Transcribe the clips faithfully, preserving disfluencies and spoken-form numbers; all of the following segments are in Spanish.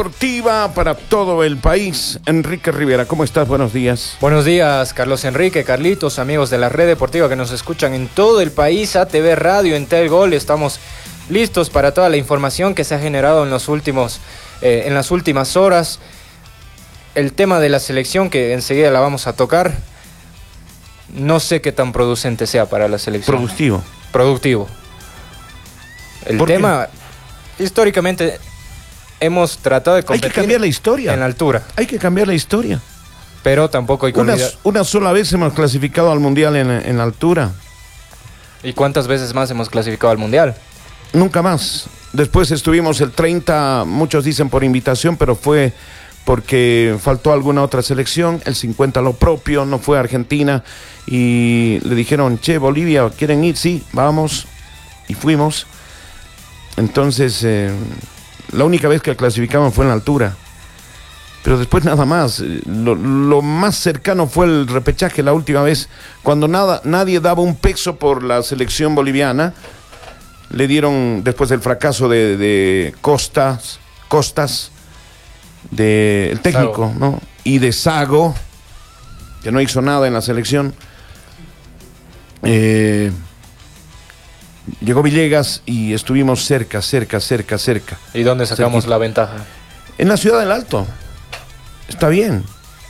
Deportiva para todo el país. Enrique Rivera, ¿cómo estás? Buenos días. Buenos días, Carlos Enrique, Carlitos, amigos de la red deportiva que nos escuchan en todo el país, A T V Radio, en Telgol. Estamos listos para toda la información que se ha generado en los últimos, eh, en las últimas horas. El tema de la selección, que enseguida la vamos a tocar, no sé qué tan producente sea para la selección. Productivo. Productivo. El tema, qué? históricamente, hemos tratado de competir. Hay que cambiar la historia. En la altura. Hay que cambiar la historia. Pero tampoco hay que una, olvidar. Una sola vez hemos clasificado al Mundial en, en la altura. ¿Y cuántas veces más hemos clasificado al Mundial? Nunca más. Después estuvimos el treinta, muchos dicen por invitación, pero fue porque faltó alguna otra selección. El cincuenta lo propio, no fue Argentina. Y le dijeron, che, Bolivia, ¿quieren ir? Sí, vamos. Y fuimos. Entonces, eh, la única vez que clasificamos fue en la altura. Pero después nada más. Lo, lo más cercano fue el repechaje la última vez, cuando nada, nadie daba un peso por la selección boliviana. Le dieron, después del fracaso de, de Costas, Costas, de el técnico, Sago. ¿no? Y de Sago, que no hizo nada en la selección. Eh... Llegó Villegas y estuvimos cerca, cerca, cerca, cerca. ¿Y dónde sacamos cerquita. la ventaja? En la Ciudad del Alto. Está bien.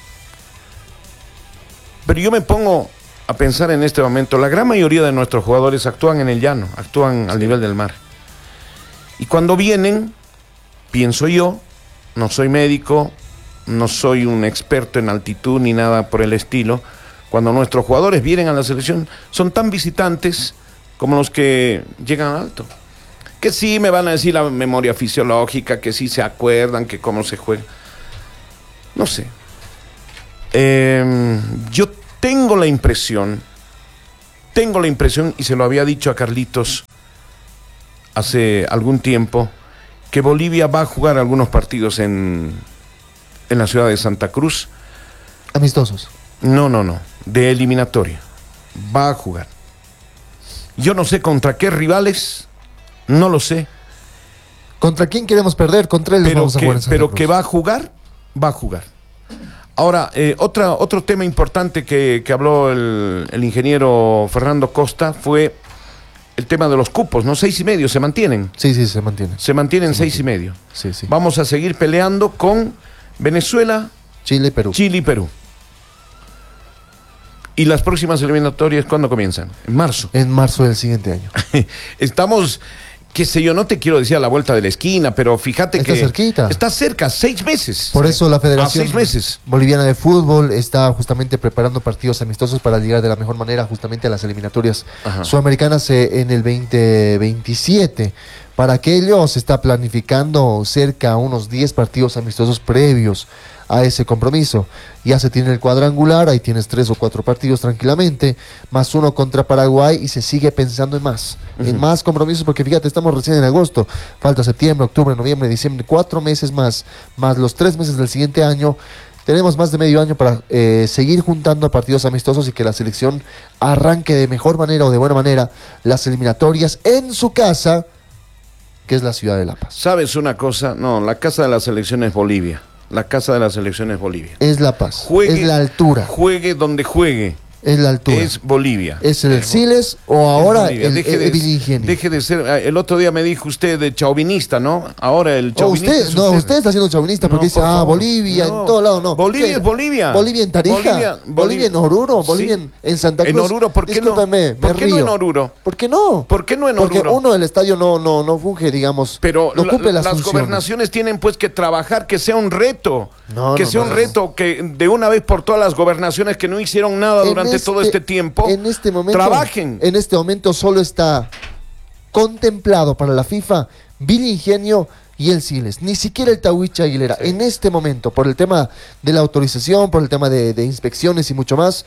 Pero yo me pongo a pensar en este momento, la gran mayoría de nuestros jugadores actúan en el llano, actúan sí. al nivel del mar. Y cuando vienen, pienso yo, no soy médico, no soy un experto en altitud ni nada por el estilo, cuando nuestros jugadores vienen a la selección, son tan visitantes como los que llegan alto. Que sí me van a decir la memoria fisiológica, que sí se acuerdan, que cómo se juega. No sé. Eh, yo tengo la impresión, tengo la impresión, y se lo había dicho a Carlitos hace algún tiempo, que Bolivia va a jugar algunos partidos en, en la ciudad de Santa Cruz. ¿Amistosos? No, no, no. De eliminatoria. Va a jugar. Yo no sé contra qué rivales, no lo sé. ¿Contra quién queremos perder? Contra él pero vamos a que, jugar en Santa Pero Cruz. que va a jugar, va a jugar. Ahora, eh, otra, otro tema importante que, que habló el, el ingeniero Fernando Costa fue el tema de los cupos, ¿no? Seis y medio, ¿se mantienen? Sí, sí, se mantienen. Se mantienen se seis mantiene. y medio. Sí, sí. Vamos a seguir peleando con Venezuela, Chile y Perú. Chile y Perú. ¿Y las próximas eliminatorias cuándo comienzan? En marzo. En marzo del siguiente año. Estamos, qué sé yo, no te quiero decir a la vuelta de la esquina, pero fíjate está que... cerquita. Está cerca, seis meses. Por eso la Federación a seis meses. Boliviana de Fútbol está justamente preparando partidos amistosos para llegar de la mejor manera justamente a las eliminatorias Ajá. sudamericanas eh, en el veinte veintisiete. Para aquello se está planificando cerca a unos diez partidos amistosos previos a ese compromiso. Ya se tiene el cuadrangular, ahí tienes tres o cuatro partidos tranquilamente, más uno contra Paraguay, y se sigue pensando en más, uh-huh. en más compromisos, porque fíjate, estamos recién en agosto, falta septiembre, octubre, noviembre, diciembre, cuatro meses más, más los tres meses del siguiente año. Tenemos más de medio año para eh, seguir juntando partidos amistosos y que la selección arranque de mejor manera o de buena manera las eliminatorias en su casa, que es la ciudad de La Paz. ¿Sabes una cosa? No, la casa de la selección es Bolivia. La casa de la selección es Bolivia. Es La Paz, juegue, es la altura. Juegue donde juegue. Es la altura. Es Bolivia. Es el Siles o ahora el, deje el, el de, Ingenio. Deje de ser, el otro día me dijo usted de chauvinista, ¿no? Ahora el chauvinista oh, usted, es No, usted. usted está siendo chauvinista porque no, dice, ah, Bolivia, no. en todo lado, no. Bolivia ¿Qué? es Bolivia. Bolivia en Tarija, Bolivia, Bolivia, Bolivia en Oruro, Bolivia sí. en, en Santa Cruz. En Oruro, ¿por qué Discúlpame, no? ¿Por me qué río. no en Oruro? ¿Por qué no? ¿Por qué no en Oruro? Porque uno, el estadio no, no, no funge, digamos, pero no cumple la, las, las funciones. gobernaciones tienen pues que trabajar, que sea un reto. No, que no, sea no, un no, reto no. que de una vez por todas las gobernaciones que no hicieron nada En durante este, todo este tiempo, en este momento, trabajen. En este momento solo está contemplado para la FIFA Villa Ingenio y el Siles, ni siquiera el Tawich Aguilera. Sí. En este momento, por el tema de la autorización, por el tema de, de inspecciones y mucho más,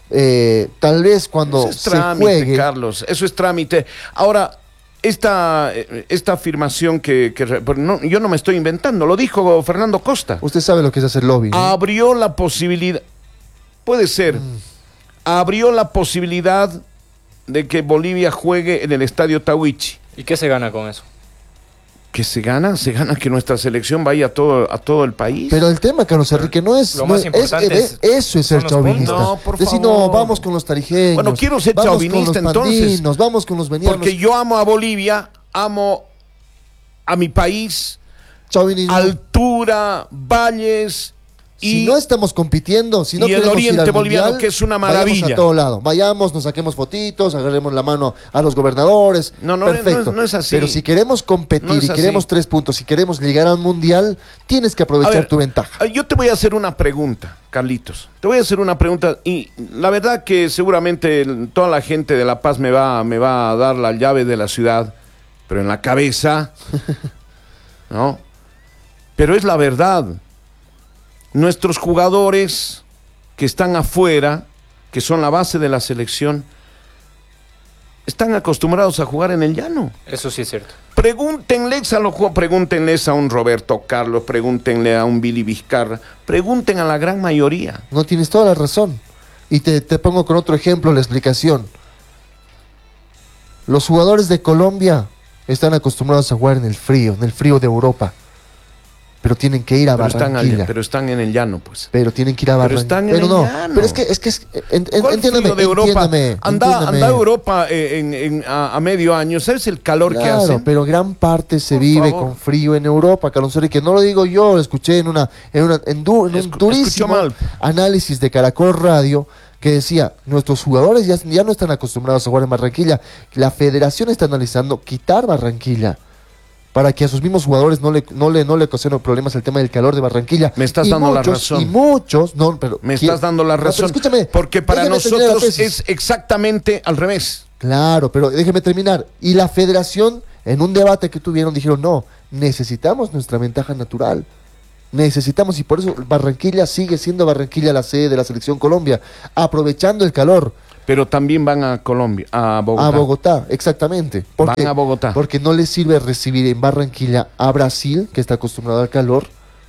eh, tal vez cuando eso es se trámite, juegue... Carlos, eso es trámite. Ahora, esta, esta afirmación que, que no, yo no me estoy inventando, lo dijo Fernando Costa. Usted sabe lo que es hacer lobby, ¿no? Abrió la posibilidad, puede ser, mm. abrió la posibilidad de que Bolivia juegue en el Estadio Tawichi. ¿Y qué se gana con eso? que se gana, se gana que nuestra selección vaya a todo, a todo el país. Pero el tema, Carlos Enrique, no es... Lo no más es, importante es, es- eso es ser son los chauvinista. puntos. No, por Decir, favor. no, vamos con los tarijeños. Bueno, quiero ser vamos chauvinista, con los entonces. pandinos, vamos con los venianos. Porque yo amo a Bolivia, amo a mi país, Chauvinismo. altura, valles y... Si no estamos compitiendo, si no y el queremos ir oriente al boliviano, mundial, que es una vayamos maravilla. a todo lado. Vayamos, nos saquemos fotitos, agarremos la mano a los gobernadores. No, no, perfecto. no es- no es así. Pero si queremos competir No es y así. queremos tres puntos, si queremos llegar al mundial, tienes que A aprovechar ver, tu ventaja. Yo te voy a hacer una pregunta, Carlitos. Te voy a hacer una pregunta y la verdad que seguramente el- toda la gente de La Paz me va, me va a dar la llave de la ciudad, pero en la cabeza, ¿no? Pero es la verdad. Nuestros jugadores que están afuera, que son la base de la selección, están acostumbrados a jugar en el llano. Eso sí es cierto. Pregúntenles a los ju- pregúntenles a un Roberto Carlos, pregúntenle a un Billy Vizcarra, pregunten a la gran mayoría. No tienes toda la razón. Y te, te pongo con otro ejemplo la explicación. Los jugadores de Colombia están acostumbrados a jugar en el frío, en el frío de Europa. Pero tienen que ir a Pero están, Barranquilla. al- pero están en el llano, pues. Pero tienen que ir a Pero Barranquilla. están en Pero el no, llano. pero es que, es que, es, en, en- ¿Cuál entiéndeme, frío de Europa? entiéndeme, Anda, entiéndeme. anda a Europa eh, en, en- a, a medio año, ¿sabes el calor que Claro, hace? pero gran parte se Por vive favor. con frío en Europa, Carlos Enrique. No lo digo yo, lo escuché en una, en una, en, du- en un Escu- durísimo escuchó mal. análisis de Caracol Radio que decía, nuestros jugadores ya, ya no están acostumbrados a jugar en Barranquilla. La federación está analizando quitar Barranquilla para que a sus mismos jugadores no le, no le, no le ocasionen problemas el tema del calor de Barranquilla. Me estás Y dando la muchos- razón. Y muchos, no, pero... Me ¿quién? estás dando la No, pero razón. escúchame, porque para déjeme terminar la nosotros tesis. es exactamente al revés. Claro, pero déjeme terminar. Y la federación, en un debate que tuvieron, dijeron, no, necesitamos nuestra ventaja natural. Necesitamos, y por eso Barranquilla sigue siendo Barranquilla la sede de la Selección Colombia, aprovechando el calor. Pero también van a Colombia, a Bogotá. A Bogotá, exactamente. Porque, Van a Bogotá. Porque no les sirve recibir en Barranquilla a Brasil, que está acostumbrado al calor,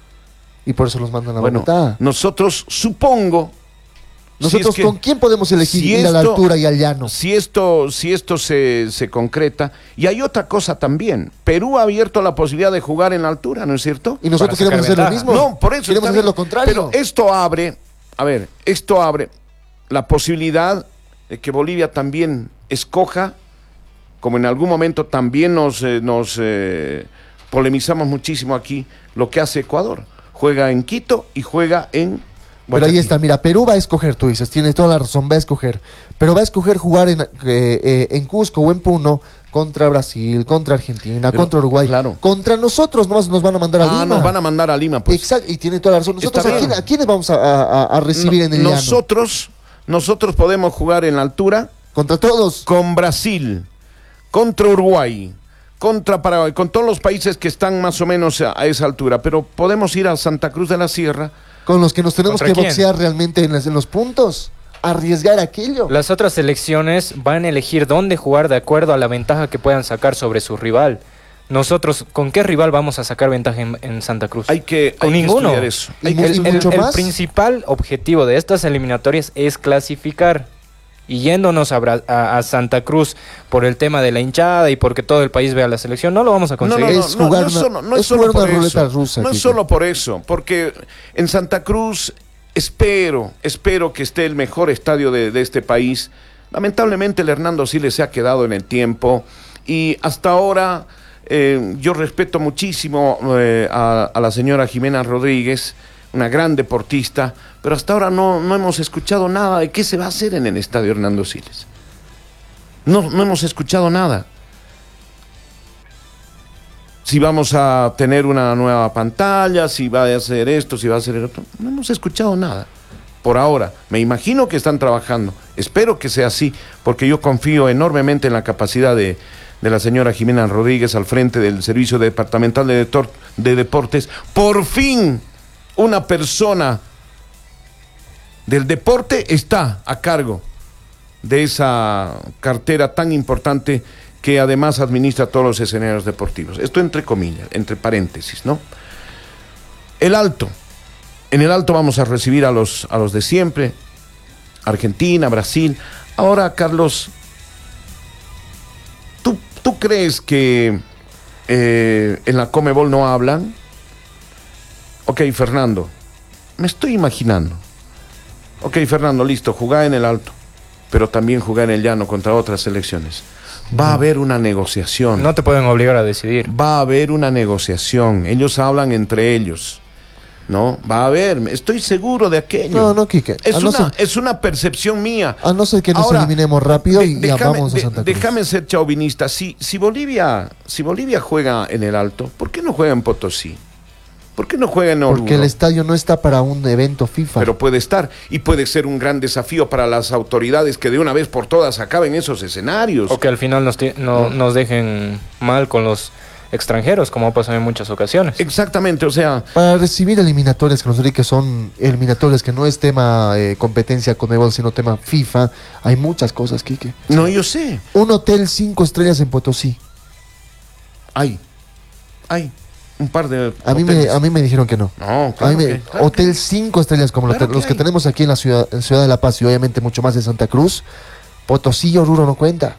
y por eso los mandan a Bueno, Bogotá. nosotros supongo... Nosotros, si es que- ¿con quién podemos elegir si ir a la esto- altura y al llano? Si esto, si esto se, se concreta, y hay otra cosa también, Perú ha abierto la posibilidad de jugar en la altura, ¿no es cierto? Y nosotros Para queremos sacar hacer lo ventaja. mismo. No, por eso queremos está hacer bien. lo contrario. Pero esto abre, a ver, esto abre la posibilidad de que Bolivia también escoja, como en algún momento también nos, eh, nos eh, polemizamos muchísimo aquí, lo que hace Ecuador. Juega en Quito y juega en... Pero ahí Guayaquil. está, mira, Perú va a escoger, tú dices, tienes toda la razón, va a escoger. Pero va a escoger jugar en, eh, eh, en Cusco o en Puno contra Brasil, contra Argentina, Pero, contra Uruguay. claro. Contra nosotros nomás nos van a mandar a Ah, Lima. nos van a mandar a Lima, pues. Exacto, y tiene toda la razón. Nosotros, Está ¿a, bien. quién- a quiénes vamos a, a- a recibir No- en el llano? nosotros, nosotros podemos jugar en la altura Contra todos. con Brasil, contra Uruguay, contra Paraguay, con todos los países que están más o menos a, a esa altura, pero podemos ir a Santa Cruz de la Sierra. Con los que nos tenemos que ¿Contra quién? boxear realmente en, las- en los puntos. Arriesgar aquello. Las otras selecciones van a elegir dónde jugar de acuerdo a la ventaja que puedan sacar sobre su rival. Nosotros, ¿con qué rival vamos a sacar ventaja en, en Santa Cruz? Hay que, Con hay que ninguno. estudiar eso. Y Hay mu- que- y El, el- mucho el más. principal objetivo de estas eliminatorias es clasificar. Y yéndonos a, Bra- a- a Santa Cruz por el tema de la hinchada y porque todo el país vea la selección, no lo vamos a No, no, conseguir. no, Es no, jugar no es una- solo, no es es solo jugar una por ruleta eso. rusa, No es Kiko. solo por eso, porque en Santa Cruz espero, espero que esté el mejor estadio de, de este país. Lamentablemente el Hernando Siles se ha quedado en el tiempo y hasta ahora eh, yo respeto muchísimo eh, a, a la señora Jimena Rodríguez, una gran deportista, pero hasta ahora no, no hemos escuchado nada de qué se va a hacer en el estadio Hernando Siles. No, no hemos escuchado nada. Si vamos a tener una nueva pantalla, si va a hacer esto, si va a hacer el otro. No hemos escuchado nada. Por ahora, me imagino que están trabajando. Espero que sea así, porque yo confío enormemente en la capacidad de, de la señora Jimena Rodríguez al frente del Servicio Departamental de, Detor- de Deportes. Por fin, una persona del deporte está a cargo de esa cartera tan importante que además administra todos los escenarios deportivos. Esto entre comillas, entre paréntesis, ¿no? El Alto. En el Alto vamos a recibir a los, a los de siempre, Argentina, Brasil. Ahora, Carlos, ¿tú, tú crees que eh, en la Conmebol no hablan. Ok, Fernando, me estoy imaginando. Ok, Fernando, listo, jugar en el Alto, pero también jugar en el Llano contra otras selecciones. Va a haber una negociación. No te pueden obligar a decidir. Va a haber una negociación. Ellos hablan entre ellos, ¿no? Va a haber, estoy seguro de aquello. No, no, Quique. Es, A no una, ser- es una percepción mía. A no ser que nos Ahora, eliminemos rápido de- y, y déjame- vamos a de- Santa Cruz. Déjame ser chauvinista. Si, si, Bolivia, si Bolivia juega en el Alto, ¿por qué no juega en Potosí? ¿Por qué no juega en Oruro? Porque el estadio no está para un evento FIFA. Pero puede estar, y puede ser un gran desafío para las autoridades que de una vez por todas acaben esos escenarios. O que al final nos, ti- no, nos dejen mal con los extranjeros, como ha pasado en muchas ocasiones. Exactamente, o sea, Para recibir eliminatorias que nos diría que son eliminatorias que no es tema eh, competencia Conmebol, sino tema FIFA, hay muchas cosas, Quique. no, yo sé, Un hotel cinco estrellas en Potosí. hay, hay un par de A mí, me, hoteles. a mí me dijeron que no. No, A claro mí me- que- claro hotel cinco estrellas como Claro los, que los que hay. tenemos aquí en la ciudad, en Ciudad de La Paz y obviamente mucho más de Santa Cruz. Potosí y Oruro no cuenta.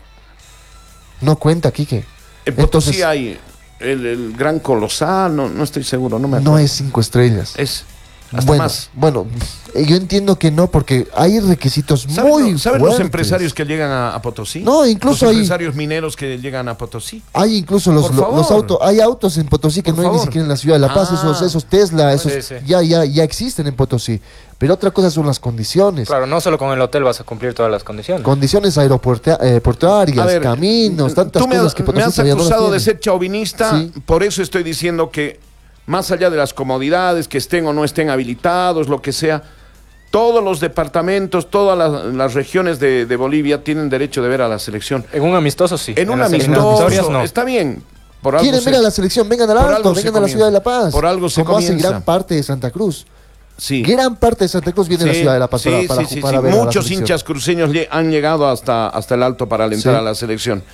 No cuenta, Quique. En Potosí Entonces, hay el, el Gran Colosal, no, no estoy seguro, no me acuerdo. no es cinco estrellas. Es hasta bueno, más. bueno, eh, yo entiendo que no, porque hay requisitos ¿Saben, muy lo- saben los fuertes. empresarios que llegan a, a Potosí? No, incluso los hay- empresarios mineros que llegan a Potosí. Hay incluso los, Por lo- los favor. autos, hay autos en Potosí que Por no hay ni favor. siquiera en la ciudad de La Paz, Ah. esos, esos Tesla, esos Sí, sí. ya, ya, ya existen en Potosí. Pero otra cosa son las condiciones. Claro, no solo con el hotel vas a cumplir todas las condiciones. Condiciones aeroportuarias, A ver, caminos, tantas tú me, cosas que me Potosí has todavía no las acusado de tiene. ser chauvinista, Sí. por eso estoy diciendo que más allá de las comodidades, que estén o no estén habilitados, lo que sea, todos los departamentos, todas las, las regiones de, de Bolivia tienen derecho de ver a la selección. En un amistoso sí. En un las amistoso, eliminatorias, no. está bien. Por algo Quieren se- ver a la selección, vengan al por Alto, algo se vengan a la comienza. ciudad de La Paz. Por algo se como hace comienza. gran parte de Santa Cruz. Sí. Gran parte de Santa Cruz viene de la Sí, ciudad de La Paz sí, para, para, sí, sí, para sí. ver a la Muchos selección. hinchas cruceños lle- han llegado hasta, hasta el Alto para alentar Sí. a la selección.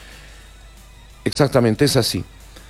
Exactamente, es así.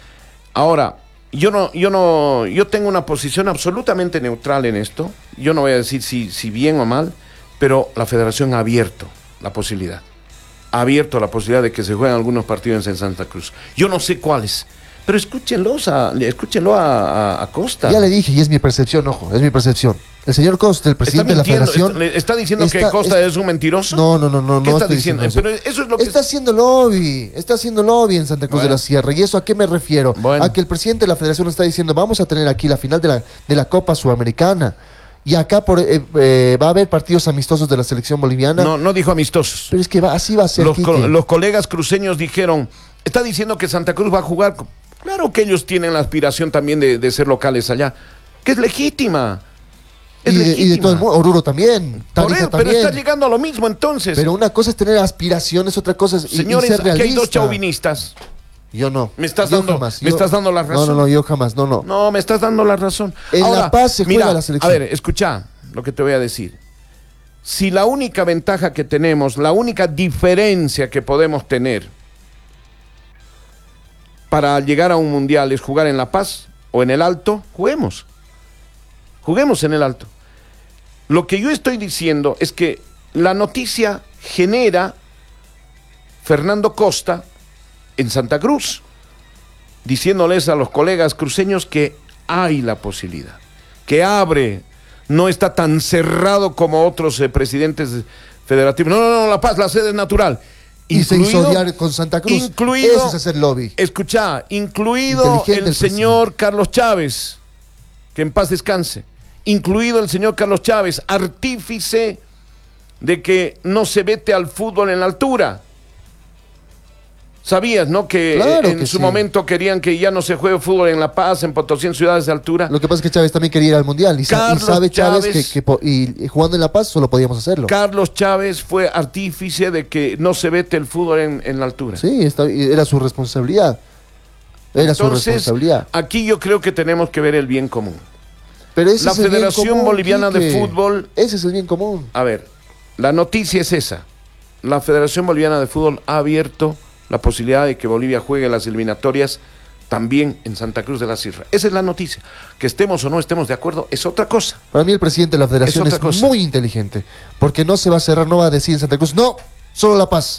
Ahora, yo no, yo no, yo tengo una posición absolutamente neutral en esto. Yo no voy a decir si, si bien o mal, pero la Federación ha abierto la posibilidad. Ha abierto la posibilidad de que se jueguen algunos partidos en Santa Cruz. Yo no sé cuáles, pero escúchenlos a, escúchenlo a, a, a Costa. Ya le dije, y es mi percepción, ojo, es mi percepción. El señor Costa, el ¿Está presidente de la mintiendo? federación... ¿Está, le- está diciendo que está- Costa es- es un mentiroso? No, no, no, no, ¿Qué no está estoy diciendo? diciendo eso. Pero eso es lo que... Está haciendo lobby, está haciendo lobby en Santa Cruz Bueno. de la Sierra. ¿Y eso a qué me refiero? Bueno. A que el presidente de la federación está diciendo, vamos a tener aquí la final de la, de la Copa Sudamericana. Y acá por, eh, eh, va a haber partidos amistosos de la selección boliviana. No, no dijo amistosos. Pero es que va, así va a ser, Los, co- Quique. los colegas cruceños dijeron, está diciendo que Santa Cruz va a jugar. co- Claro que ellos tienen la aspiración también de, de ser locales allá, que es legítima. Es y, de, y de legítima. todo el mundo, Oruro también, Por Tarija eso, pero también. está llegando a lo mismo entonces. Pero una cosa es tener aspiraciones, otra cosa es y- y Señores, ser aquí hay realista. dos chauvinistas. Yo no. Me estás Yo dando- jamás. me Yo- estás dando la No, razón. no, no, yo jamás, no, no. No, me estás dando la razón. En La Paz se juega mira, la selección. A ver, escucha lo que te voy a decir. Si la única ventaja que tenemos, la única diferencia que podemos tener para llegar a un mundial es jugar en La Paz o en el Alto, juguemos. Juguemos en el Alto. Lo que yo estoy diciendo es que la noticia genera Fernando Costa en Santa Cruz, diciéndoles a los colegas cruceños que hay la posibilidad, que abre, no está tan cerrado como otros eh, presidentes federativos. No, no, no, La Paz, la sede es natural. Y se hizo Incluido- odiar con Santa Cruz. incluido- Eso es hacer lobby. Escuchá, incluido Inteligente el el señor Carlos Chávez, que en paz descanse, incluido el señor Carlos Chávez, artífice de que no se vete al fútbol en la altura. ¿Sabías, no? Que Claro eh, en que su sí. momento querían que ya no se juegue fútbol en La Paz, en Potosí, en ciudades de altura. Lo que pasa es que Chávez también quería ir al Mundial. Y, sa- y Carlos sabe Chávez, Chávez- que, que po- y, y jugando en La Paz solo podíamos hacerlo. Carlos Chávez fue artífice de que no se vete el fútbol en, en la altura. Sí, está- y era su responsabilidad. Era su Entonces, responsabilidad. aquí yo creo que tenemos que ver el bien común. Pero ese la es el bien Federación común, Boliviana de Quique. Fútbol- Ese es el bien común. A ver, la noticia es esa. La Federación Boliviana de Fútbol ha abierto la posibilidad de que Bolivia juegue las eliminatorias también en Santa Cruz de la Sierra. Esa es la noticia. Que estemos o no estemos de acuerdo es otra cosa. Para mí el presidente de la federación Es es, otra cosa. muy inteligente. Porque no se va a cerrar, no va a decir en Santa Cruz, no, solo La Paz.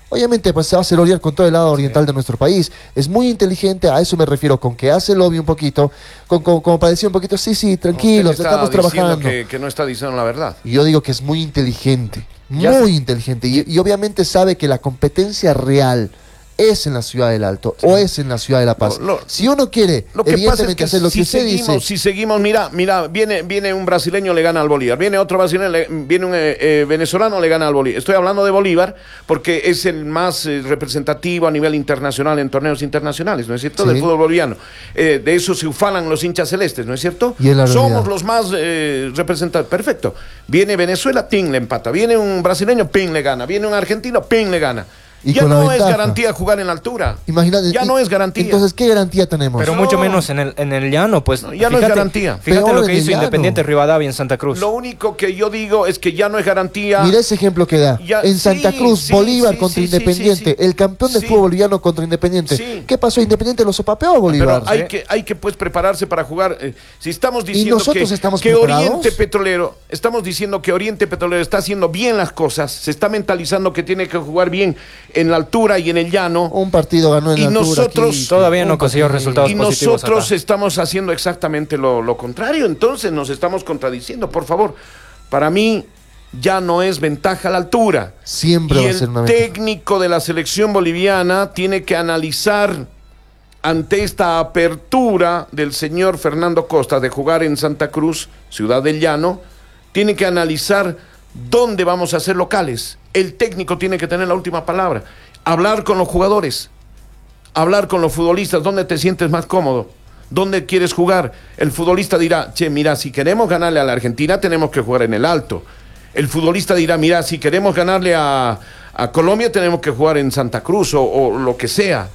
obviamente pues se va a hacer olear con todo el lado oriental sí. de nuestro país. Es muy inteligente, a eso me refiero, con que hace lobby un poquito, con, con, como para decir un poquito, sí, sí, tranquilos, estamos trabajando. Que, que no está diciendo la verdad. Y yo digo que es muy inteligente, muy inteligente, y, y obviamente sabe que la competencia real es en la ciudad del Alto sí. o es en la ciudad de La Paz. Lo, lo, si uno quiere, lo que evidentemente, pasa es que hacer lo si que usted seguimos, dice. Si seguimos, mira, mira, viene, viene un brasileño, le gana al Bolívar, viene otro brasileño, le, viene un eh, eh, venezolano, le gana al Bolívar. Estoy hablando de Bolívar porque es el más eh, representativo a nivel internacional en torneos internacionales, ¿no es cierto? Sí. Del fútbol boliviano. Eh, de eso se ufanan los hinchas celestes, ¿no es cierto? ¿Y es Somos los más eh, representativos. Perfecto. Viene Venezuela, ping, le empata. Viene un brasileño, ping, le gana. Viene un argentino, ping, le gana. Y ya no es garantía jugar en la altura. Imagínate, ya y, no es garantía. Entonces, ¿qué garantía tenemos? Pero no. mucho menos en el, en el llano, pues. No, ya fíjate, no es garantía. Fíjate Peor lo que hizo Independiente Rivadavia en Santa Cruz. Lo único que yo digo es que ya no es garantía. Mira ese ejemplo que da. Ya, en Santa sí, Cruz, sí, Bolívar sí, contra sí, Independiente. Sí, sí. El campeón del fútbol boliviano contra Independiente. Sí. ¿Qué pasó? Independiente lo sopapeó a Bolívar. Pero hay, ¿sí? que, hay que pues prepararse para jugar. Eh, si estamos diciendo ¿Y nosotros que, estamos que preparados? Oriente Petrolero, estamos diciendo que Oriente Petrolero está haciendo bien las cosas, se está mentalizando que tiene que jugar bien en la altura y en el llano. Un partido ganó en y la nosotros aquí, todavía no consiguió resultados y positivos nosotros acá. Estamos haciendo exactamente lo, lo contrario, entonces nos estamos contradiciendo. Por favor, para mí ya no es ventaja la altura. Siempre y va a ser una ventaja. El técnico de la selección boliviana tiene que analizar ante esta apertura del señor Fernando Costa de jugar en Santa Cruz, Ciudad del Llano, tiene que analizar dónde vamos a ser locales. El técnico tiene que tener la última palabra. Hablar con los jugadores, hablar con los futbolistas, ¿dónde te sientes más cómodo? ¿Dónde quieres jugar? El futbolista dirá, che, mira, si queremos ganarle a la Argentina, tenemos que jugar en el Alto. El futbolista dirá, mira, si queremos ganarle a, a Colombia, tenemos que jugar en Santa Cruz o, o lo que sea.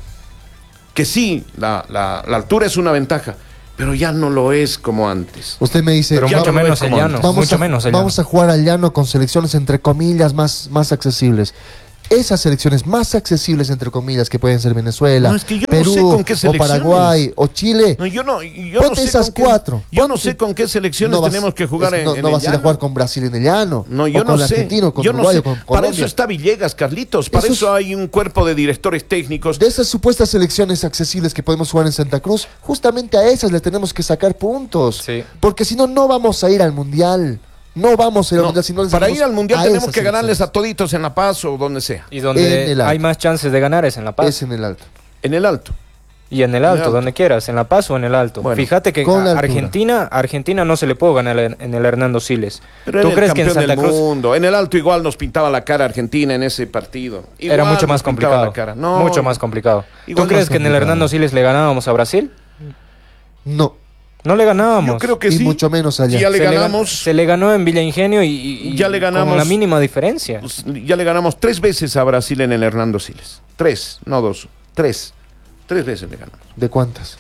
Que sí, la, la, la altura es una ventaja, pero ya no lo es como antes. Usted me dice, pero ya mucho no menos el llano, vamos, mucho a, menos el vamos llano. a jugar al llano con selecciones entre comillas más, más accesibles. Esas selecciones más accesibles, entre comillas, que pueden ser Venezuela, no, es que yo Perú, no sé con qué o Paraguay, o Chile. No, yo no, yo Ponte no sé esas qué, cuatro. Yo Ponte, no sé con qué selecciones no vas, tenemos que jugar es, en, no, en no el vas a ir a jugar con Brasil en el llano. No, yo o no con sé. Argentino, con yo Uruguay, no sé. con Para Colombia. eso está Villegas, Carlitos. Para eso eso es, hay un cuerpo de directores técnicos. De esas supuestas selecciones accesibles que podemos jugar en Santa Cruz, justamente a esas le tenemos que sacar puntos. Sí. Porque si no, no vamos a ir al Mundial. No vamos a ir al no, Mundial. Si no para ir al Mundial tenemos que ganarles selecciones. a toditos en La Paz o donde sea. Y donde hay más chances de ganar es en La Paz. Es en el Alto. En el Alto. Y en el Alto, en el alto. Donde quieras, en La Paz o en el Alto. Bueno, fíjate que a Argentina, Argentina no se le puede ganar en el Hernando Siles. Pero ¿tú crees que en Santa Cruz mundo. En el Alto igual nos pintaba la cara Argentina en ese partido? Igual era mucho más complicado. No, mucho más complicado. ¿Tú crees que en el Hernando Siles le ganábamos a Brasil? No. No le ganábamos. Yo creo que y sí. mucho menos allá. Ya le se ganamos. Le, se le ganó en Villa Ingenio y, y ya le ganamos con la mínima diferencia. Ya le ganamos tres veces a Brasil en el Hernando Siles. Tres, no dos. Tres. Tres veces le ganamos. ¿De cuántas?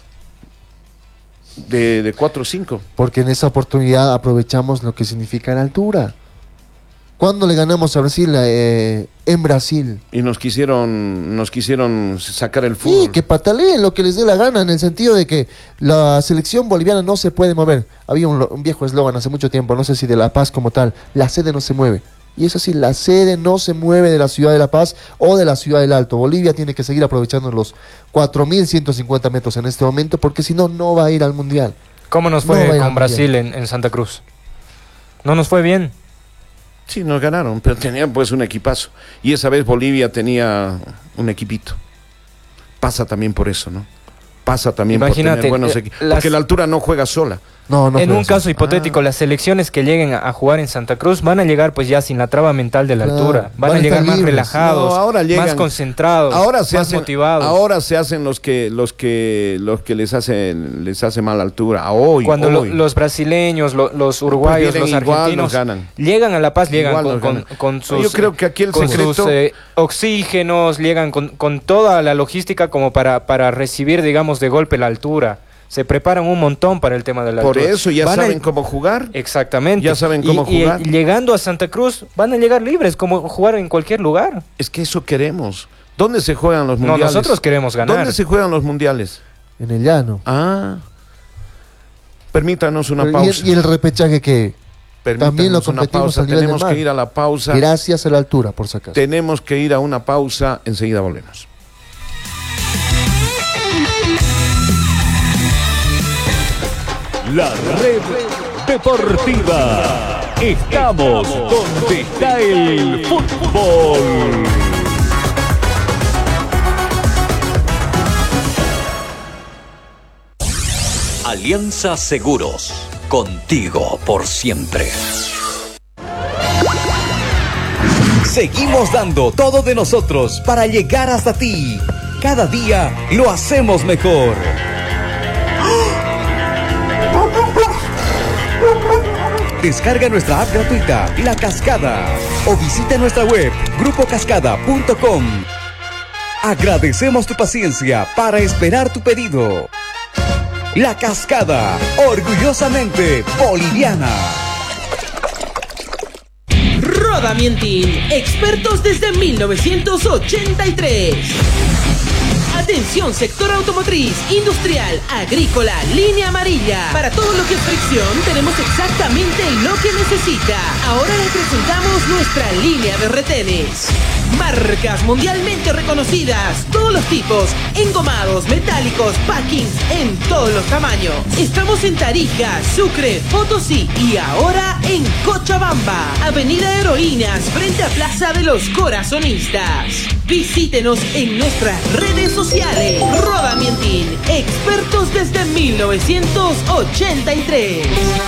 De, de cuatro o cinco. Porque en esa oportunidad aprovechamos lo que significa la altura. ¿Cuándo le ganamos a Brasil? Eh, en Brasil. Y nos quisieron, nos quisieron sacar el fútbol. Sí, que pataleen lo que les dé la gana, en el sentido de que la selección boliviana no se puede mover. Había un, un viejo eslogan hace mucho tiempo, no sé si de La Paz como tal, la sede no se mueve. Y eso sí, la sede no se mueve de la ciudad de La Paz o de la ciudad del Alto. Bolivia tiene que seguir aprovechando los cuatro mil ciento cincuenta metros en este momento, porque si no, no va a ir al Mundial. ¿Cómo nos fue no con Brasil en, en Santa Cruz? ¿No nos fue bien? Sí, nos ganaron, pero tenían pues un equipazo. Y esa vez Bolivia tenía un equipito. Pasa también por eso, ¿no? Pasa también Imagínate, por tener buenos equipos. las... Porque la altura no juega sola. No, no en un caso ah. hipotético, las selecciones que lleguen a jugar en Santa Cruz van a llegar pues ya sin la traba mental de la claro, altura. Van, van a llegar más libres. relajados, no, ahora llegan, más concentrados, ahora se más hacen, motivados. Ahora se hacen los que los que los que les hacen les hace mal la altura. A hoy, Cuando hoy. Lo, los brasileños, lo, los uruguayos, pues los argentinos llegan a La Paz, llegan con, con, con sus, Yo creo que aquí el con secreto... sus eh, oxígenos, llegan con, con toda la logística como para, para recibir, digamos, de golpe la altura. Se preparan un montón para el tema de la Por altura. eso ya van saben a... cómo jugar. Exactamente. Ya saben cómo y, jugar. Y llegando a Santa Cruz van a llegar libres, como jugar en cualquier lugar. Es que eso queremos. ¿Dónde se juegan los mundiales? No, nosotros queremos ganar. ¿Dónde se juegan los mundiales? En el llano. Ah. Permítanos una Pero pausa. ¿Y el, y el repechaje qué? También lo una competimos pausa. al nivel Tenemos del mar. que ir a la pausa. Gracias a la altura, por si acaso. Tenemos que ir a una pausa. Enseguida volvemos. La red deportiva. Estamos donde está el fútbol. Alianza Seguros, contigo por siempre. Seguimos dando todo de nosotros para llegar hasta ti. Cada día lo hacemos mejor. Descarga nuestra app gratuita, La Cascada, o visita nuestra web, grupo cascada punto com. Agradecemos tu paciencia para esperar tu pedido. La Cascada, orgullosamente boliviana. Rodamientin, expertos desde mil novecientos ochenta y tres. Atención, sector automotriz, industrial, agrícola, línea amarilla. Para todo lo que es fricción, tenemos exactamente lo que necesita. Ahora le presentamos nuestra línea de retenes. Marcas mundialmente reconocidas, todos los tipos, engomados, metálicos, packings, en todos los tamaños. Estamos en Tarija, Sucre, Potosí y ahora en Cochabamba. Avenida Heroínas, frente a Plaza de los Corazonistas. Visítenos en nuestras redes sociales. Rodamientin, expertos desde mil novecientos ochenta y tres.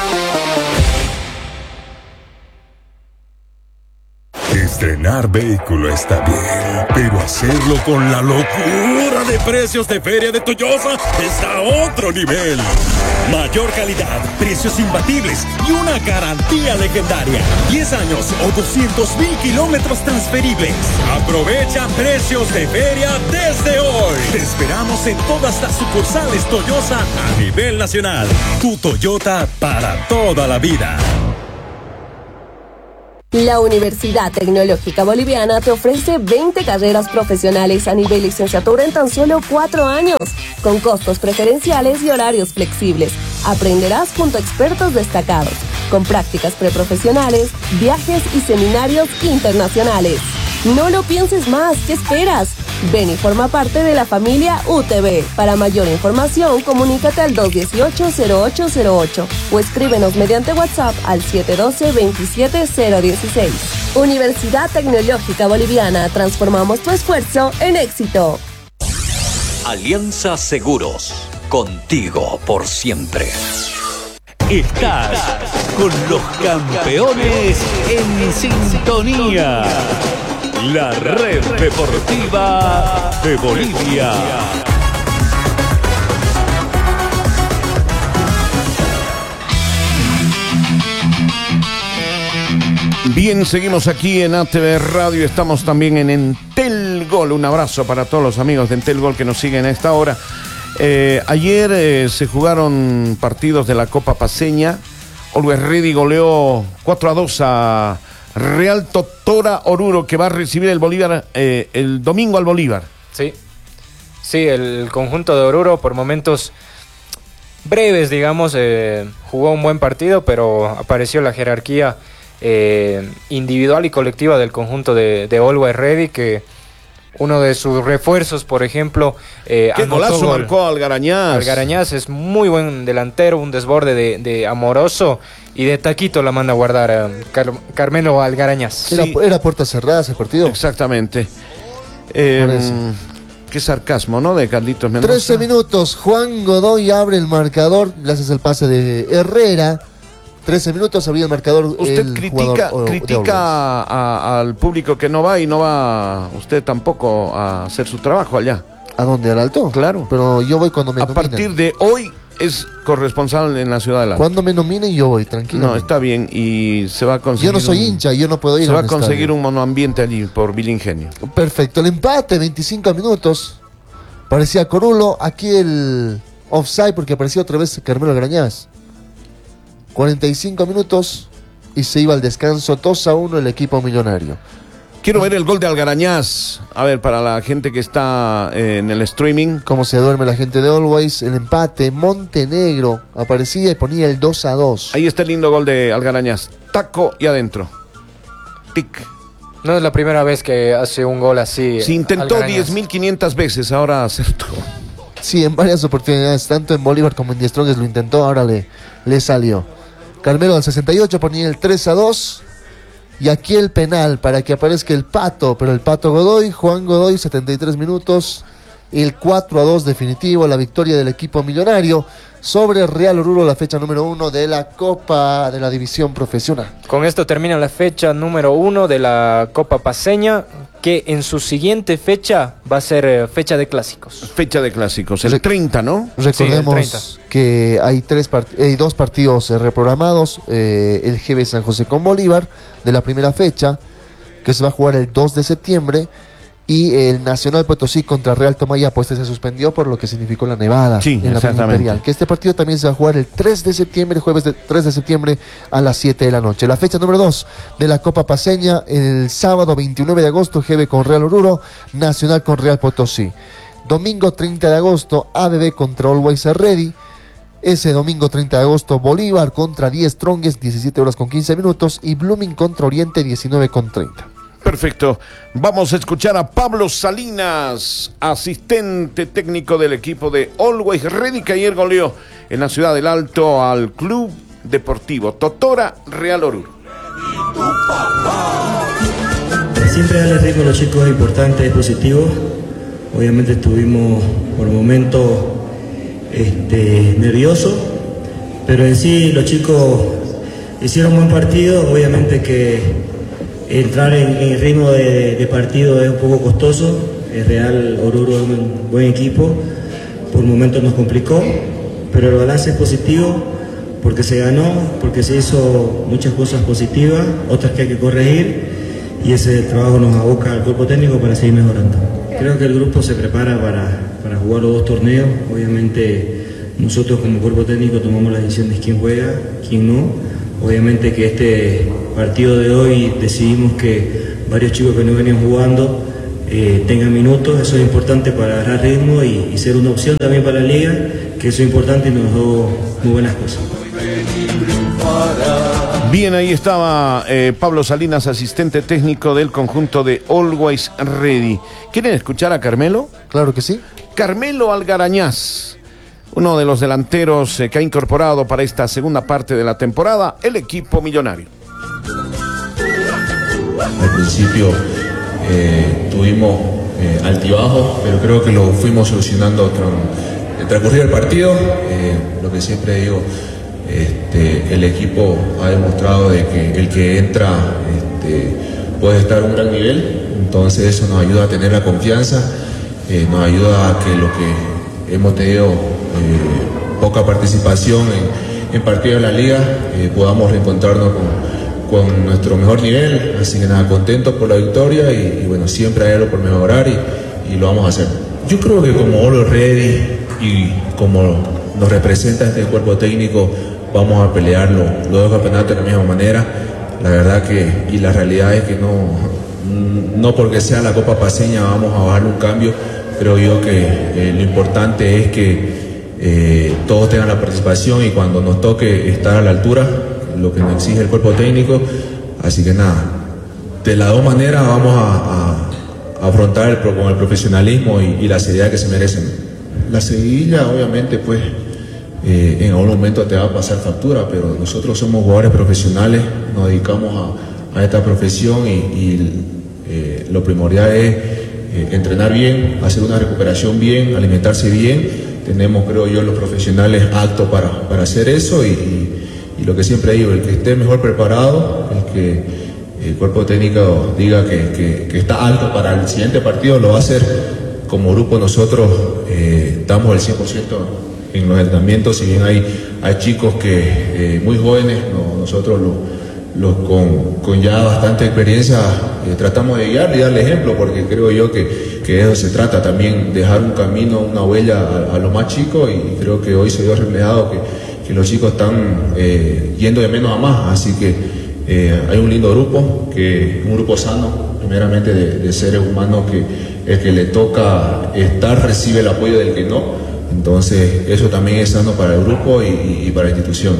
Estrenar vehículo está bien, pero hacerlo con la locura de precios de Feria de Toyosa está a otro nivel. Mayor calidad, precios imbatibles y una garantía legendaria. diez años o doscientos mil kilómetros transferibles. Aprovecha precios de feria desde hoy. Te esperamos en todas las sucursales Toyosa a nivel nacional. Tu Toyota para toda la vida. La Universidad Tecnológica Boliviana te ofrece veinte carreras profesionales a nivel licenciatura en tan solo cuatro años, con costos preferenciales y horarios flexibles. Aprenderás junto a expertos destacados, con prácticas preprofesionales, viajes y seminarios internacionales. No lo pienses más, ¿qué esperas? Ven y forma parte de la familia U T B. Para mayor información, comunícate al dos uno ocho, cero ocho cero ocho o escríbenos mediante WhatsApp al siete uno dos, veintisiete cero dieciséis. Universidad Tecnológica Boliviana, transformamos tu esfuerzo en éxito. Alianza Seguros, contigo por siempre. Estás con los campeones en sintonía. La red deportiva de Bolivia. Bien, seguimos aquí en A T V Radio, estamos también en Entel Gol. Un abrazo para todos los amigos de Entel Gol que nos siguen a esta hora. Eh, ayer eh, se jugaron partidos de la Copa Paceña. Always Ready goleó cuatro a dos a Real Totora Oruro, que va a recibir el Bolívar eh, el domingo al Bolívar. Sí, sí, el conjunto de Oruro por momentos breves, digamos, eh, jugó un buen partido, pero apareció la jerarquía eh, individual y colectiva del conjunto de, de Always Ready, que uno de sus refuerzos, por ejemplo, eh, qué golazo gol. Marcó Algarañaz. Algarañaz es muy buen delantero, un desborde de, de Amoroso, y de taquito la manda a guardar a Car Carmelo Algarañaz. Era, Sí. era puerta cerrada ese partido. Exactamente. Eh, qué sarcasmo, ¿no? De Carlitos Mendoza. trece minutos, Juan Godoy abre el marcador gracias al pase de Herrera. trece minutos, abría el marcador. Usted el critica, jugador, critica a, a, al público que no va y no va usted tampoco a hacer su trabajo allá. ¿A dónde? ¿Al Alto? Claro. Pero yo voy cuando me A nominen. partir de hoy es corresponsal en la ciudad de La. Cuando me nominen yo voy, tranquilo. No, está bien y se va a conseguir. Yo no soy un, hincha, yo no puedo ir Se a va a un conseguir estadio. un monoambiente allí por Vilingenio. Perfecto, el empate, veinticinco minutos. Parecía Corulo, aquí el offside porque apareció otra vez Carmelo Grañaz. cuarenta y cinco minutos y se iba al descanso, dos a uno el equipo millonario. Quiero ver el gol de Algarañaz. A ver, para la gente que está eh, en el streaming. Cómo se duerme la gente de Always. El empate. Montenegro aparecía y ponía el dos a dos. Ahí está el lindo gol de Algarañaz. Taco y adentro. Tic. No es la primera vez que hace un gol así. Se intentó diez mil quinientas veces, ahora acertó. Sí, en varias oportunidades, tanto en Bolívar como en Die Strongest lo intentó, ahora le, le salió. Carmelo al sesenta y ocho ponía el tres a dos. Y aquí el penal para que aparezca el Pato, pero el Pato Godoy, Juan Godoy, setenta y tres minutos. El cuatro a dos definitivo, la victoria del equipo millonario sobre Real Oruro, la fecha número uno de la Copa de la División Profesional. Con esto termina la fecha número uno de la Copa Paceña, que en su siguiente fecha va a ser eh, fecha de clásicos. Fecha de clásicos, el treinta, ¿no? Recordemos sí, el treinta. que hay, tres part- hay dos partidos eh, reprogramados, eh, el G B San José con Bolívar de la primera fecha, que se va a jugar el dos de septiembre, y el Nacional Potosí contra Real Tomayapo. Este se suspendió por lo que significó la nevada sí, en la Plaza Imperial. Que este partido también se va a jugar el tres de septiembre, jueves de, tres de septiembre a las siete de la noche. La fecha número dos de la Copa Paceña, el sábado veintinueve de agosto, G B con Real Oruro, Nacional con Real Potosí. Domingo treinta de agosto, A B B contra Always Ready. Ese domingo treinta de agosto, Bolívar contra Die Strongest, diecisiete horas con quince minutos, y Blooming contra Oriente, diecinueve con treinta. Perfecto. Vamos a escuchar a Pablo Salinas, asistente técnico del equipo de Always Ready, que ayer goleó en la ciudad del Alto al Club Deportivo Totora Real Oruro. Siempre darle ritmo a los chicos es importante, es positivo. Obviamente estuvimos por momentos este, nerviosos, pero en sí los chicos hicieron un buen partido. Obviamente que entrar en, en el ritmo de, de partido es un poco costoso. El Real Oruro es un buen equipo, por momentos nos complicó, pero el balance es positivo porque se ganó, porque se hizo muchas cosas positivas, otras que hay que corregir, y ese trabajo nos aboca al cuerpo técnico para seguir mejorando. Creo que el grupo se prepara para, para jugar los dos torneos. Obviamente nosotros como cuerpo técnico tomamos la decisión de quién juega, quién no. Obviamente que este partido de hoy decidimos que varios chicos que no venían jugando eh, tengan minutos. Eso es importante para agarrar ritmo y, y ser una opción también para la liga, que eso es importante y nos dio muy buenas cosas. Bien, ahí estaba eh, Pablo Salinas, asistente técnico del conjunto de Always Ready. ¿Quieren escuchar a Carmelo? Claro que sí. Carmelo Algarañaz, uno de los delanteros eh, que ha incorporado para esta segunda parte de la temporada el equipo millonario. Al principio eh, tuvimos eh, altibajos, pero creo que lo fuimos solucionando con el transcurrir del partido. Eh, lo que siempre digo, este, el equipo ha demostrado de que el que entra este, puede estar a un gran nivel, entonces eso nos ayuda a tener la confianza, eh, nos ayuda a que lo que hemos tenido eh, poca participación en, en partidos de la liga, eh, podamos reencontrarnos con con nuestro mejor nivel. Así que nada, contentos por la victoria y, y bueno, siempre hay algo por mejorar y, y lo vamos a hacer. Yo creo que como Always Ready y como nos representa este cuerpo técnico, vamos a pelear los, los dos campeonatos de la misma manera. La verdad que, y la realidad es que no, no porque sea la Copa Paceña vamos a bajar un cambio. Creo yo que eh, lo importante es que eh, todos tengan la participación y cuando nos toque estar a la altura, lo que nos exige el cuerpo técnico. Así que nada, de las dos maneras vamos a, a, a afrontar el, con el profesionalismo y, y la seriedad que se merecen. La seguidilla obviamente pues eh, en algún momento te va a pasar factura, pero nosotros somos jugadores profesionales, nos dedicamos a, a esta profesión y, y eh, lo primordial es eh, entrenar bien, hacer una recuperación bien, alimentarse bien. Tenemos, creo yo, los profesionales aptos para, para hacer eso y, y Y lo que siempre digo, el que esté mejor preparado, el que el cuerpo técnico diga que, que, que está alto para el siguiente partido, lo va a hacer. Como grupo nosotros eh, damos el cien por ciento en los entrenamientos, si bien hay, hay chicos que eh, muy jóvenes, no, nosotros los, los con, con ya bastante experiencia eh, tratamos de guiar y darle ejemplo, porque creo yo que, que de eso se trata también, dejar un camino, una huella a, a los más chicos, y creo que hoy se dio reflejado que que los chicos están eh, yendo de menos a más, así que eh, hay un lindo grupo, que un grupo sano, primeramente de, de seres humanos que el que le toca estar recibe el apoyo del que no. Entonces eso también es sano para el grupo y, y para la institución.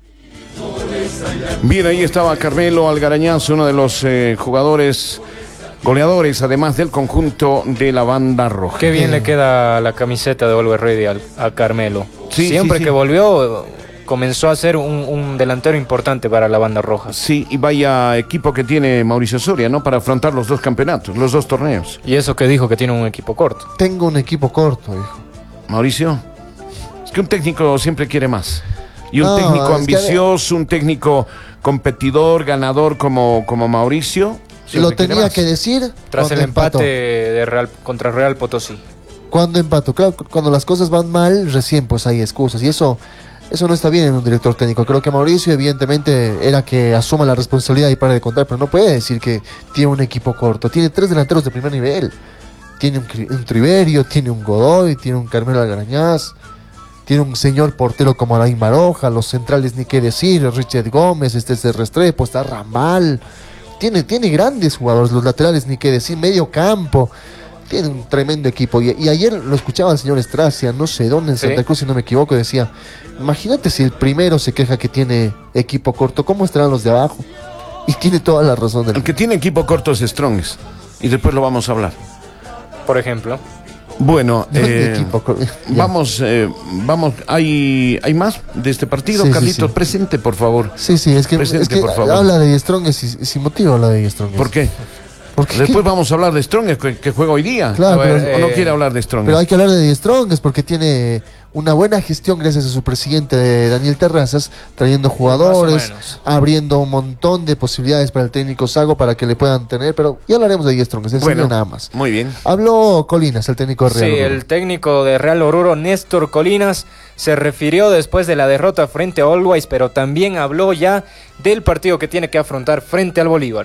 Bien, ahí estaba Carmelo Algarañaz, uno de los eh, jugadores goleadores, además del conjunto de la banda roja. Qué bien le queda la camiseta de Always Ready al, a Carmelo. Sí, Siempre sí, sí. que volvió, comenzó a ser un, un delantero importante para la banda roja. Sí, y vaya equipo que tiene Mauricio Soria, ¿no? Para afrontar los dos campeonatos, los dos torneos. Y eso que dijo que tiene un equipo corto. Tengo un equipo corto, hijo. Mauricio, es que un técnico siempre quiere más. Y un No, técnico es ambicioso, que... un técnico competidor, ganador como, como Mauricio. Lo tenía que decir tras el empató. empate de Real, contra Real Potosí. Cuando empató, claro, cuando las cosas van mal, recién pues hay excusas. Y eso, eso no está bien en un director técnico. Creo que Mauricio evidentemente era que asuma la responsabilidad y para de contar, pero no puede decir que tiene un equipo corto. Tiene tres delanteros de primer nivel. Tiene un, un Triverio, tiene un Godoy, tiene un Carmelo Algarañaz, tiene un señor portero como Alain Maroja, los centrales ni qué decir, Richard Gómez, este es de Restrepo, está Ramal. Tiene, tiene grandes jugadores, los laterales ni qué decir, medio campo. Tiene un tremendo equipo. Y, y ayer lo escuchaba el señor Estracia, no sé dónde, en Santa ¿Sí? Cruz, si no me equivoco, decía, imagínate si el primero se queja que tiene equipo corto, ¿cómo estarán los de abajo? Y tiene toda la razón del El que tiene equipo corto es Strongest. Y después lo vamos a hablar. Por ejemplo. Bueno, eh, equipo, vamos, eh, vamos, ¿hay, ¿hay más de este partido? Sí, sí, Carlitos, sí. presente, por favor. Sí, sí, es que, Presente, es que por favor. habla de Strongest y sin motivo habla de Strongest. ¿Por qué? Porque Después vamos a hablar de Strongest, que, que juega hoy día. Claro, A ver, pero, ¿o no eh, quiere hablar de Strongest? Pero hay que hablar de Die Strongest porque tiene una buena gestión gracias a su presidente Daniel Terrazas, trayendo jugadores, Más o menos. abriendo un montón de posibilidades para el técnico Sago para que le puedan tener, pero ya hablaremos de Die Strongest, en Bueno, serio nada más. muy bien. Habló Colinas, el técnico de Real Sí, Oruro. el técnico de Real Oruro, Néstor Colinas, se refirió después de la derrota frente a Always, pero también habló ya del partido que tiene que afrontar frente al Bolívar.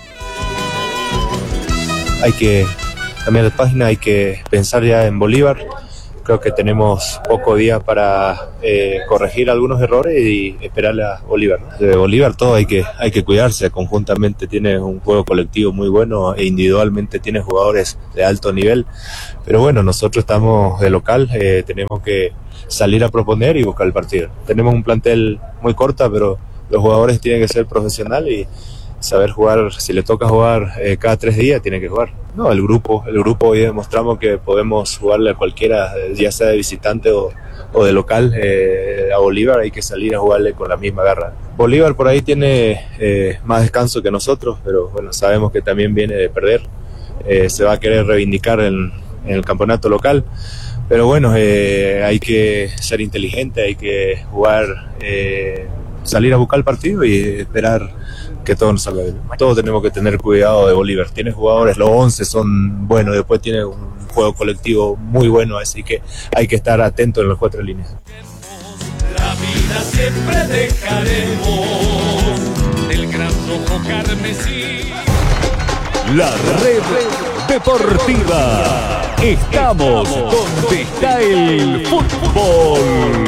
Hay que cambiar de página, hay que pensar ya en Bolívar. Creo que tenemos pocos días para eh, corregir algunos errores y esperarle a Bolívar, ¿no? De Bolívar todo hay que, hay que cuidarse, conjuntamente tiene un juego colectivo muy bueno e individualmente tiene jugadores de alto nivel, pero bueno, nosotros estamos de local, eh, tenemos que salir a proponer y buscar el partido. Tenemos un plantel muy corta, pero los jugadores tienen que ser profesionales y saber jugar. Si le toca jugar eh, cada tres días, tiene que jugar. No, el grupo, el grupo hoy demostramos que podemos jugarle a cualquiera, ya sea de visitante o, o de local. Eh, a Bolívar hay que salir a jugarle con la misma garra. Bolívar por ahí tiene eh, más descanso que nosotros, pero bueno, sabemos que también viene de perder. Eh, se va a querer reivindicar en, en el campeonato local. Pero bueno, eh, hay que ser inteligente, hay que jugar, eh, salir a buscar el partido y esperar que todo nos salga bien. Todos tenemos que tener cuidado de Bolívar. Tiene jugadores, los once son buenos, después tiene un juego colectivo muy bueno, así que hay que estar atentos en las cuatro líneas. La vida siempre dejaremos del gran rojo carmesí. La red deportiva. Estamos donde está el fútbol.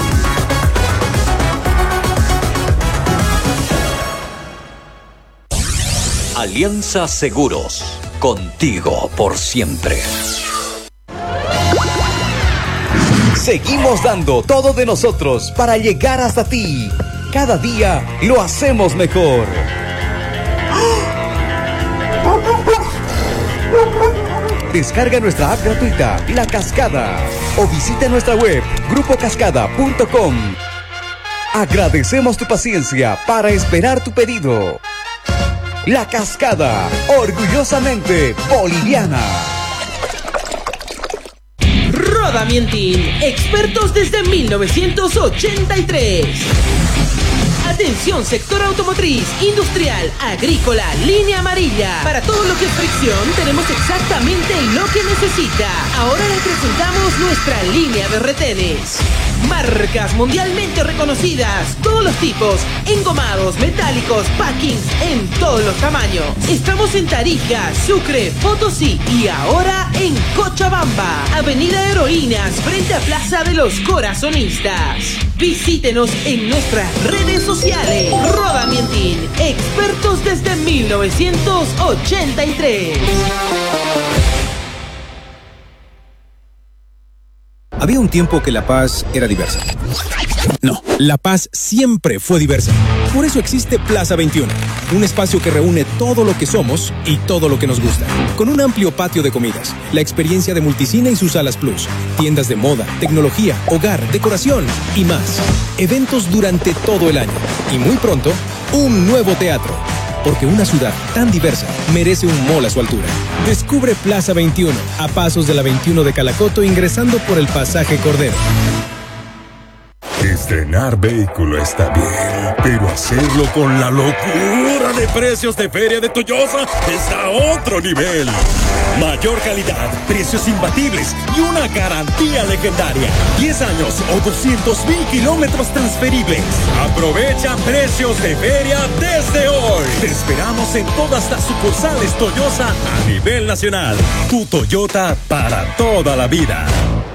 Alianza Seguros, contigo por siempre. Seguimos dando todo de nosotros para llegar hasta ti. Cada día lo hacemos mejor. Descarga nuestra app gratuita, La Cascada, o visita nuestra web, grupo cascada punto com. Agradecemos tu paciencia para esperar tu pedido. La Cascada, orgullosamente boliviana. Rodamientin, expertos desde mil novecientos ochenta y tres. Atención, sector automotriz, industrial, agrícola, línea amarilla. Para todo lo que es fricción, tenemos exactamente lo que necesita. Ahora les presentamos nuestra línea de retenes. Marcas mundialmente reconocidas, todos los tipos, engomados, metálicos, packings en todos los tamaños. Estamos en Tarija, Sucre, Potosí y ahora en Cochabamba, Avenida Heroínas, frente a Plaza de los Corazonistas. Visítenos en nuestras redes sociales. Rodamientin, expertos desde mil mil novecientos ochenta y tres. Había un tiempo que La Paz era diversa. No, La Paz siempre fue diversa. Por eso existe Plaza veintiuno, un espacio que reúne todo lo que somos y todo lo que nos gusta. Con un amplio patio de comidas, la experiencia de Multicine y sus salas Plus, tiendas de moda, tecnología, hogar, decoración y más. Eventos durante todo el año. Y muy pronto, un nuevo teatro. Porque una ciudad tan diversa merece un mall a su altura. Descubre Plaza veintiuno, a pasos de la veintiuno de Calacoto, ingresando por el pasaje Cordero. Estrenar vehículo está bien, pero hacerlo con la locura de precios de Feria de Toyosa está a otro nivel. Mayor calidad, precios imbatibles y una garantía legendaria. diez años o doscientos mil kilómetros transferibles. Aprovecha precios de feria desde hoy. Te esperamos en todas las sucursales Toyosa a nivel nacional. Tu Toyota para toda la vida.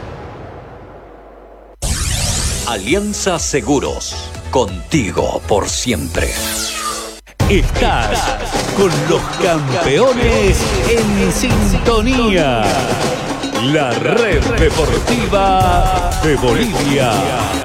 Alianza Seguros, contigo por siempre. Estás con los campeones en sintonía. La red deportiva de Bolivia.